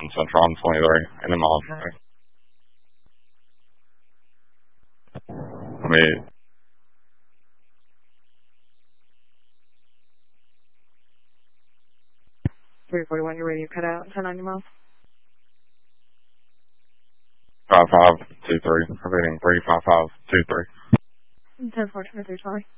Central on 23, and then miles right. Let me... 341, you're radio cut out, 1090 miles. 5523, repeating 35523. 10-4-23, sorry.